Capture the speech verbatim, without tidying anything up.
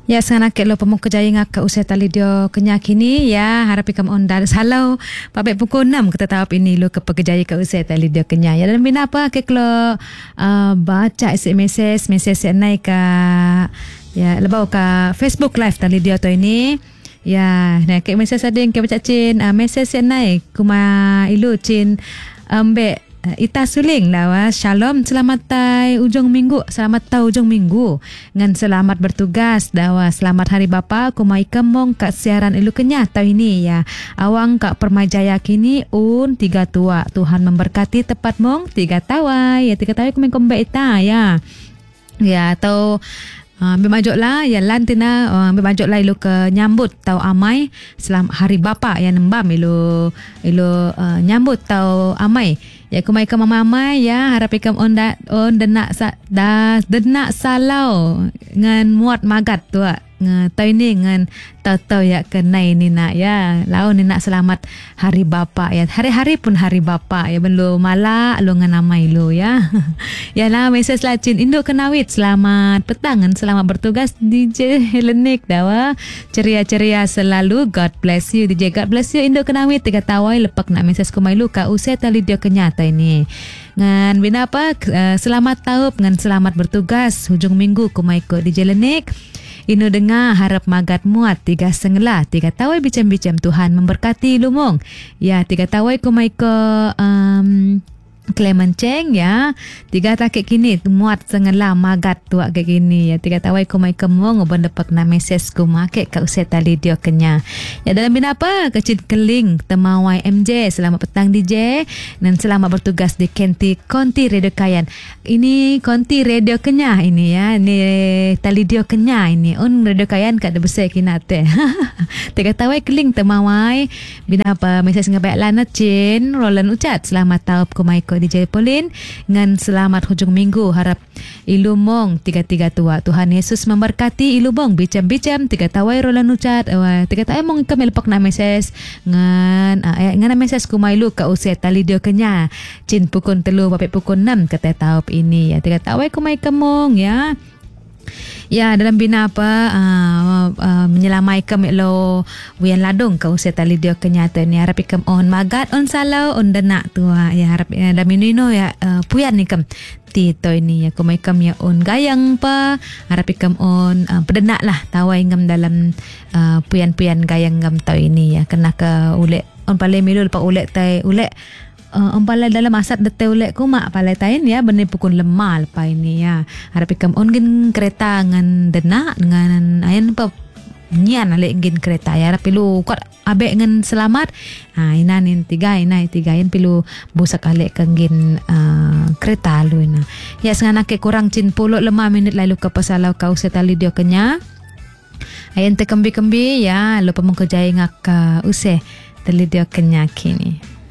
Ya sana ke lo pemuk kejaya ngak ke usia tali dia kenyak ini ya harap ikam ondar salau pape pukul enam kita tahap ini lo ke pekejaya ke usia tali dia kenyak ya dan bina apa ke lo uh, baca S M S mesej yang naik ke ya lebau ke Facebook live tali dia tu ini ya nah ke mesej ada yang ke baca cin uh, mesej yang naik kuma ilu cin ambe Uh, ita suling lawa shalom selamat tai ujung minggu selamat tau ujung minggu ngan selamat bertugas dawa selamat hari bapa kumai kemong kat siaran ilu kenyah tau ini ya awang kak permajaya kini un tiga tua Tuhan memberkati tepat mong tiga tawai ya tiga tawai kumai kombe ita ya ya atau Uh, Bemajuk lah ya lantina uh, bemajuk lah ilu ke nyambut tau amai selam hari bapa ya nembam ilu ilu uh, nyambut tau amai ya kumai ke mama amai ya harap ikam on da on denak sa da denak salau ngan muat magat tu nge tau ini ngan tau-tau ya kenai ni nak ya lau ni nak selamat hari bapa ya hari-hari pun hari bapa ya benlu malak lu ngan amai lu ya ya lah mesej lah cin induk kenawit selamat petang ngan selamat bertugas D J Helenik dawa ceria-ceria selalu God bless you D J God bless you induk kenawit tiga tawai lepak nak mesej kumai lu ka usai tali dia kenyata ini ngan bina apa uh, selamat taup ngan selamat bertugas hujung minggu kumai ko D J Helenik inu dengar harap magat muat tiga senglah tiga tawai bicam-bicam Tuhan memberkati lumong ya tiga tawai kumai ke um, Clement Cheng ya tiga takik kini muat senglah magat tuak ke kini ya tiga tawai kumai kemong ubon depak na meses kumake ka usia tali dia kenya ya dalam bina apa kecil keling temawai M J selamat petang D J dan selamat bertugas di Kenti Konti Radio Kayan ini Konti Radio Kenya ini ya ini tali dia kenya ini un Radio Kayan kat de besar kinate tiga tawai keling temawai bina apa meses ngabaik lana cin Roland ucat selamat tau kumai D J Pauline ngan selamat hujung minggu harap ilu mong tiga-tiga tua Tuhan Yesus memberkati ilu mong bicam-bicam tiga tawai rolan ucat uh, tiga tawai mong kami lepak na meses ngan uh, ngan na meses kumai lu ka usia tali dia kenya cin pukul telu pape pukul enam kata taup ini ya tiga tawai kumai kemong ya ya dalam bina apa uh, uh, menyelamai kem lo wian ladung ke usia tali dia kenyata ni harap ikam on magat on salau on denak tu ya harap uh, dalam ini ya uh, puyan ni kem tito ini ya kumai kam ya on gayang pa harap ikam on uh, pedenak lah tawai ngam dalam uh, puyan-puyan gayang ngam tau ini ya kena ke ulek on paling milu lepas ulek tai ulek Uh, umpala dalam asat detail ulek ku mak palai tain ya benih pukul lemah lepas ini ya harap ikam on gin kereta ngan denak dengan ayan apa nyian alek gin kereta ya harap pilu kuat abek ngan selamat ha ina nin tiga ina tiga yan pilu busak alek kengin uh, kereta lu ina ya sengana ke kurang cin puluh lemah minit lalu ke pasalau kau setali dia kenya ayan te kembi-kembi ya lupa mengkejai ngak uh, use tali dia kenya kini